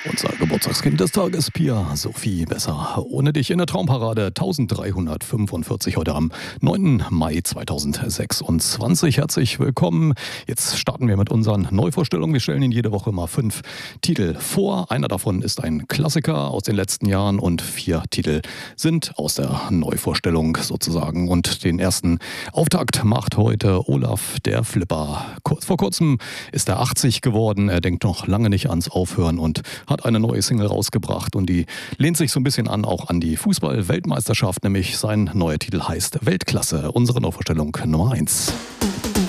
Unser Geburtstagskind des Tages, Pia Sophie Besser. Ohne dich in der Traumparade 1345 heute am 9. Mai 2026. Herzlich willkommen. Jetzt starten wir mit unseren Neuvorstellungen. Wir stellen Ihnen jede Woche mal 5 Titel vor. Einer davon ist ein Klassiker aus den letzten Jahren und 4 Titel sind aus der Neuvorstellung sozusagen. Und den ersten Auftakt macht heute Olaf der Flipper. Vor kurzem ist er 80 geworden. Er denkt noch lange nicht ans Aufhören und hat eine neue Single rausgebracht und die lehnt sich so ein bisschen an, auch an die Fußball-Weltmeisterschaft, nämlich sein neuer Titel heißt Weltklasse. Unsere Neuvorstellung Nummer 1.